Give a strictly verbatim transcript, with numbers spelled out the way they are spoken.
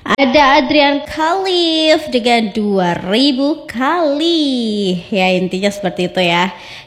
Ada Adrian Khalif dengan dua ribu kali. Ya intinya seperti itu ya.